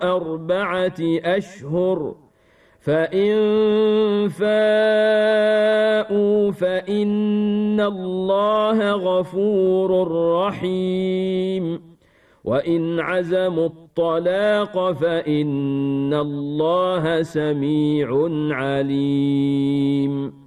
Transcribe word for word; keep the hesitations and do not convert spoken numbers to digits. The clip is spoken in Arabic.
أربعة أشهر فإن فاءوا فإن الله غفور رحيم وإن عزموا الطلاق فإن الله سميع عليم